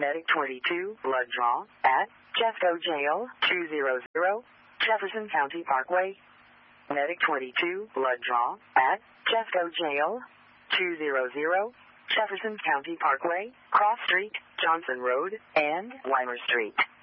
Medic 22, blood draw at Jeffco Jail, 200 Jefferson County Parkway. Medic 22, blood draw at Jeffco Jail, 200 Jefferson County Parkway, Cross Street, Johnson Road, and Weimer Street.